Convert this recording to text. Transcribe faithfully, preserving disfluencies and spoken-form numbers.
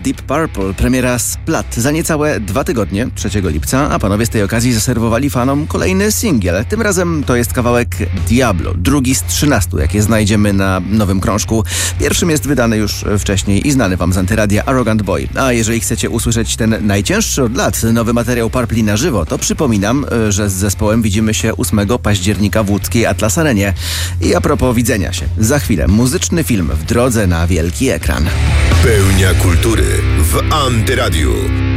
Deep Purple, premiera Splat za niecałe dwa tygodnie, trzeciego lipca, a panowie z tej okazji zaserwowali fanom kolejny singiel. Tym razem to jest kawałek Diablo, drugi z trzynastu, jakie znajdziemy na nowym krążku. Pierwszym jest wydany już wcześniej i znany wam z Antyradia Arrogant Boy. A jeżeli chcecie usłyszeć ten najcięższy od lat nowy materiał Purpli na żywo, to przypominam, że z zespołem widzimy się ósmego października w łódzkiej Atlas Arenie. I a propos widzenia się, za chwilę muzyczny film w drodze na wielki ekran. Pełnia kultury w Antyradiu.